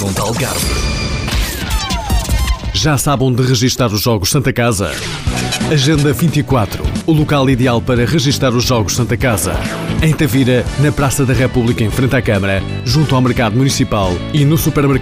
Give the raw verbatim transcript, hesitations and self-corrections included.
do Algarve. Já sabe onde registar os Jogos Santa Casa? Agenda vinte e quatro, o local ideal para registar os Jogos Santa Casa. Em Tavira, na Praça da República em frente à Câmara, junto ao Mercado Municipal e no supermercado